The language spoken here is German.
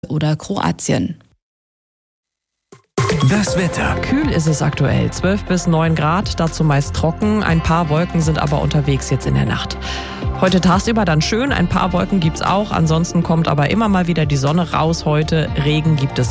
oder Kroatien. Das Wetter. Kühl ist es aktuell, 12 bis 9 Grad, dazu meist trocken. Ein paar Wolken sind aber unterwegs jetzt in der Nacht. Heute tagsüber dann schön, ein paar Wolken gibt's auch. Ansonsten kommt aber immer mal wieder die Sonne raus heute. Regen gibt es